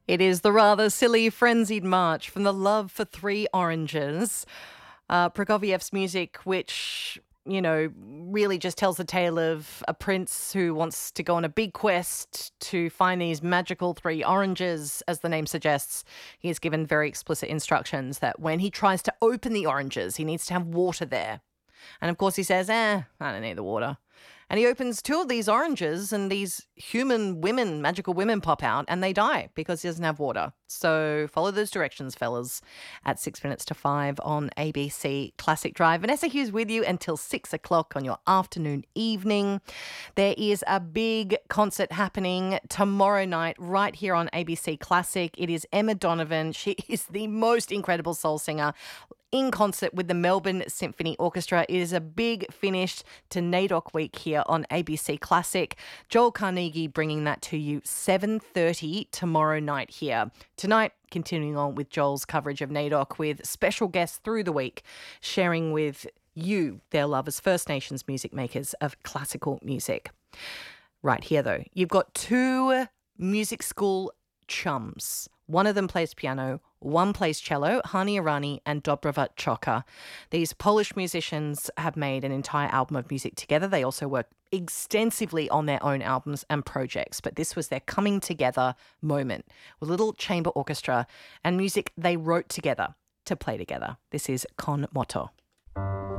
It is the rather silly, frenzied march from the Love for Three Oranges. Prokofiev's music, which, really just tells the tale of a prince who wants to go on a big quest to find these magical three oranges. As the name suggests, he is given very explicit instructions that when he tries to open the oranges, he needs to have water there. And of course he says, I don't need the water. And he opens two of these oranges and these human women, magical women pop out and they die because he doesn't have water. So follow those directions, fellas, at 6 minutes to 5 on ABC Classic Drive. Vanessa Hughes with you until 6 o'clock on your afternoon evening. There is a big concert happening tomorrow night right here on ABC Classic. It is Emma Donovan. She is the most incredible soul singer in concert with the Melbourne Symphony Orchestra. It is a big finish to NAIDOC week here on ABC Classic. Joel Carnegie bringing that to you 7:30 tomorrow night here. Tonight, continuing on with Joel's coverage of NAIDOC with special guests through the week, sharing with you their love as First Nations music makers of classical music. Right here, though, you've got two music school chums. One of them plays piano, one plays cello, Hani Arani and Dobrava Choka. These Polish musicians have made an entire album of music together. They also work extensively on their own albums and projects, but this was their coming together moment with a little chamber orchestra and music they wrote together to play together. This is Con Moto.